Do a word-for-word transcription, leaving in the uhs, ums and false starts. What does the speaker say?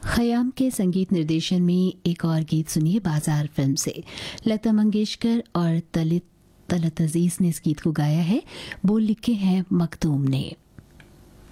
खयाम के संगीत निर्देशन में एक और गीत सुनिए बाजार फिल्म से। लता मंगेशकर और तलित तलत अजीज ने इस गीत को गाया है। बोल लिखे हैं मखदूम ने।